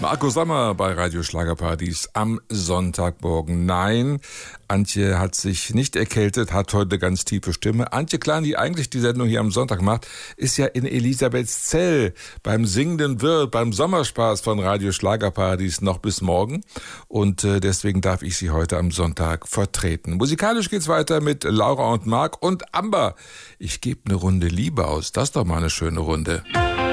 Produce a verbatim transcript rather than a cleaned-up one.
Marco Sommer bei Radio Schlagerparadies am Sonntagmorgen. Nein, Antje hat sich nicht erkältet, hat heute ganz tiefe Stimme. Antje Klein, die eigentlich die Sendung hier am Sonntag macht, ist ja in Elisabethzell beim Singenden Wirt, beim Sommerspaß von Radio Schlagerparadies noch bis morgen. Und äh, deswegen darf ich sie heute am Sonntag vertreten. Musikalisch geht's weiter mit Laura und Marc und Amber. Ich gebe eine Runde Liebe aus. Das ist doch mal eine schöne Runde.